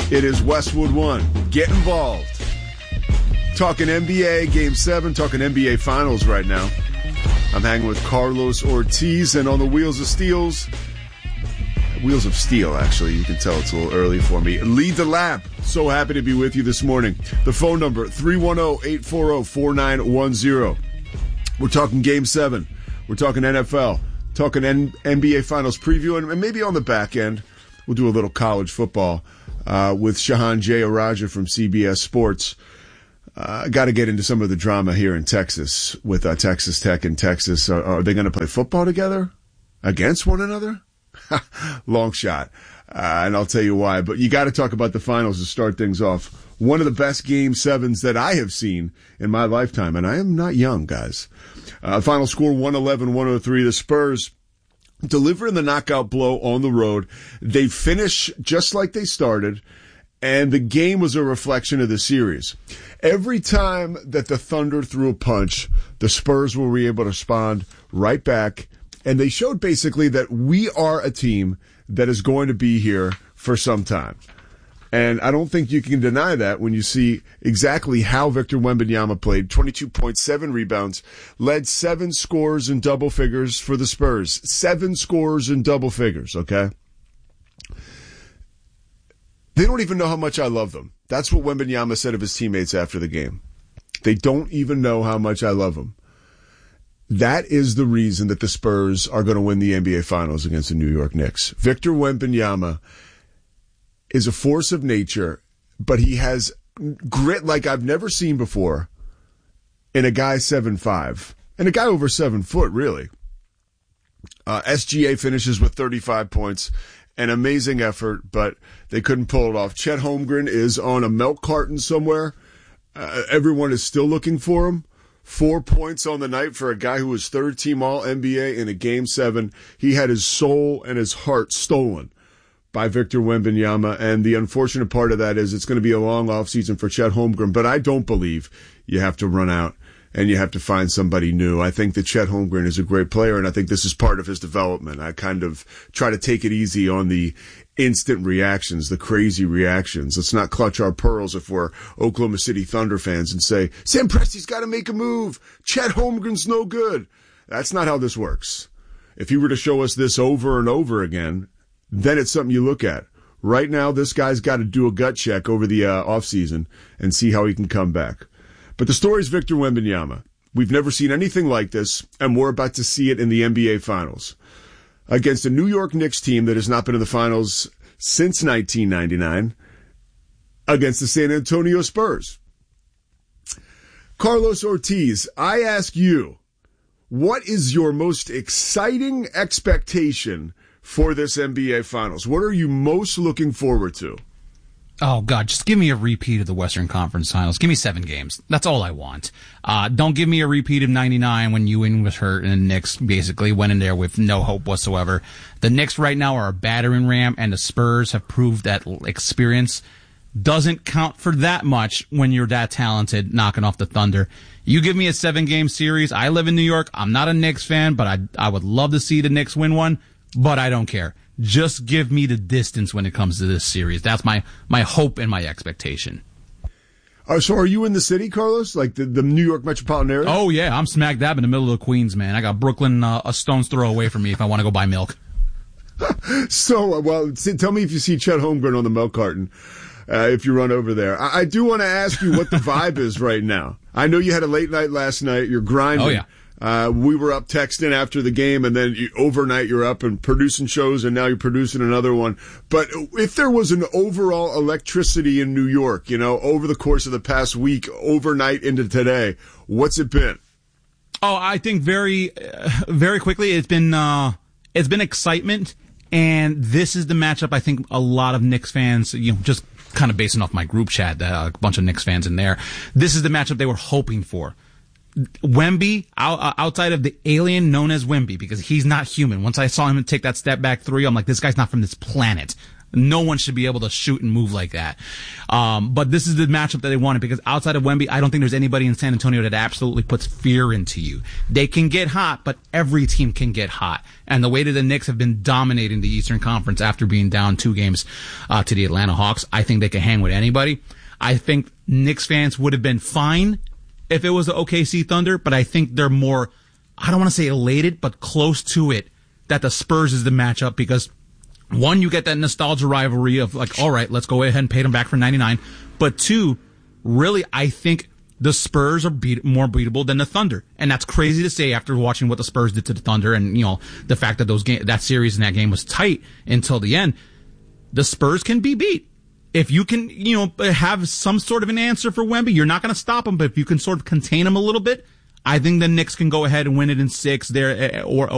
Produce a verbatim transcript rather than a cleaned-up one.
It is Westwood One. Get involved. Talking N B A Game seven, talking N B A Finals right now. I'm hanging with Carlos Ortiz, and on the Wheels of Steels, Wheels of Steel, actually. You can tell it's a little early for me. Lead the Lab. So happy to be with you this morning. The phone number, three one zero, eight four zero, four nine one zero. We're talking Game seven. We're talking N F L. Talking N- NBA Finals preview, and maybe on the back end, we'll do a little college football uh, with Shahan Jeyarajah from C B S Sports. I uh, got to get into some of the drama here in Texas with uh, Texas Tech and Texas. Are, are they going to play football together against one another? Long shot. Uh, and I'll tell you why. But you got to talk about the finals to start things off. One of the best game sevens that I have seen in my lifetime. And I am not young, guys. Uh, final score one eleven one oh three. The Spurs delivering the knockout blow on the road. They finish just like they started. And the game was a reflection of the series. Every time that the Thunder threw a punch, the Spurs were able to respond right back. And they showed basically that we are a team that is going to be here for some time. And I don't think you can deny that when you see exactly how Victor Wembanyama played. twenty-two point seven rebounds, led seven scores in double figures for the Spurs. Seven scores in double figures, okay? They don't even know how much I love them. That's what Wembanyama said of his teammates after the game. They don't even know how much I love them. That is the reason that the Spurs are going to win the N B A Finals against the New York Knicks. Victor Wembanyama is a force of nature, but he has grit like I've never seen before in a guy seven five. And a guy over seven foot, really. Uh, S G A finishes with thirty-five points. An amazing effort, but they couldn't pull it off. Chet Holmgren is on a milk carton somewhere. Uh, everyone is still looking for him. Four points on the night for a guy who was third team all N B A in a game seven. He had his soul and his heart stolen by Victor Wembanyama. And the unfortunate part of that is it's going to be a long offseason for Chet Holmgren, but I don't believe you have to run out and you have to find somebody new. I think that Chet Holmgren is a great player, and I think this is part of his development. I kind of try to take it easy on the instant reactions, the crazy reactions. Let's not clutch our pearls if we're Oklahoma City Thunder fans and say, Sam Presti's got to make a move. Chet Holmgren's no good. That's not how this works. If he were to show us this over and over again, then it's something you look at. Right now, this guy's got to do a gut check over the uh, offseason and see how he can come back. But the story is Victor Wembanyama. We've never seen anything like this, and we're about to see it in the N B A Finals. Against a New York Knicks team that has not been in the Finals since nineteen ninety-nine, against the San Antonio Spurs. Carlos Ortiz, I ask you, what is your most exciting expectation for this N B A Finals? What are you most looking forward to? Oh, God, just give me a repeat of the Western Conference Finals. Give me seven games. That's all I want. Uh, don't give me a repeat of ninety-nine when Ewing was hurt and the Knicks basically went in there with no hope whatsoever. The Knicks right now are a battering ram, and the Spurs have proved that experience doesn't count for that much when you're that talented knocking off the Thunder. You give me a seven-game series. I live in New York. I'm not a Knicks fan, but I, I would love to see the Knicks win one, but I don't care. Just give me the distance when it comes to this series. That's my, my hope and my expectation. Uh, so are you in the city, Carlos? Like the, the New York metropolitan area? Oh, yeah. I'm smack dab in the middle of Queens, man. I got Brooklyn uh, a stone's throw away from me if I want to go buy milk. So, uh, well, tell me if you see Chet Holmgren on the milk carton, uh, if you run over there. I, I do want to ask you what the vibe is right now. I know you had a late night last night. You're grinding. Oh, yeah. Uh, we were up texting after the game, and then you, overnight you're up and producing shows, and now you're producing another one. But if there was an overall electricity in New York, you know, over the course of the past week, overnight into today, what's it been? Oh, I think very, uh, very quickly, it's been, uh, it's been excitement, and this is the matchup I think a lot of Knicks fans, you know, just kind of basing off my group chat, uh, a bunch of Knicks fans in there, this is the matchup they were hoping for. Wemby, outside of the alien known as Wemby, because he's not human. Once I saw him take that step back three, I'm like, this guy's not from this planet. No one should be able to shoot and move like that. Um, but this is the matchup that they wanted because outside of Wemby, I don't think there's anybody in San Antonio that absolutely puts fear into you. They can get hot, but every team can get hot. And the way that the Knicks have been dominating the Eastern Conference after being down two games uh, to the Atlanta Hawks, I think they can hang with anybody. I think Knicks fans would have been fine if it was the O K C Thunder, but I think they're more, I don't want to say elated, but close to it, that the Spurs is the matchup because one, you get that nostalgia rivalry of like, all right, let's go ahead and pay them back for ninety-nine. But two, really, I think the Spurs are beat, more beatable than the Thunder. And that's crazy to say after watching what the Spurs did to the Thunder and, you know, the fact that those game, that series and that game was tight until the end. The Spurs can be beat. If you can, you know, have some sort of an answer for Wemby, you're not going to stop him, but if you can sort of contain him a little bit, I think the Knicks can go ahead and win it in six there or